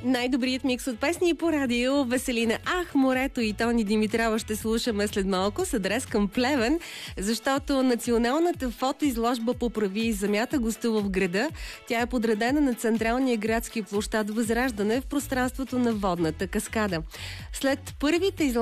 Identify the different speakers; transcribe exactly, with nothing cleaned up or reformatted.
Speaker 1: Най-добрият микс от песни по радио. Веселина Ах, морето и Тони Димитрова ще слушаме след малко с адрес към Плевен, защото националната фотоизложба "Поправи земята" гостува в града. Тя е подредена на централния градски площад Възраждане в пространството на водната каскада. След първите изложби